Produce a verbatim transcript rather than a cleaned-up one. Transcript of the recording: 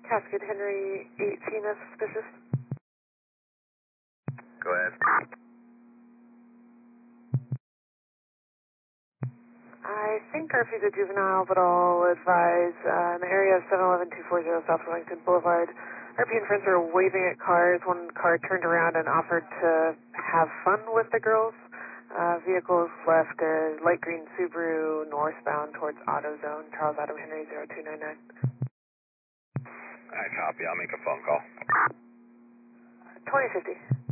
Cascade Henry eighteen is suspicious. Go ahead. I think Garfie's a juvenile, but I'll advise uh, in the area of seven eleven two forty South Wellington Boulevard. R P and friends are waving at cars. One car turned around and offered to have fun with the girls. Uh, vehicles left a light green Subaru northbound towards AutoZone, Charles Adam Henry zero two nine nine. I copy. I'll make a phone call. twenty fifty.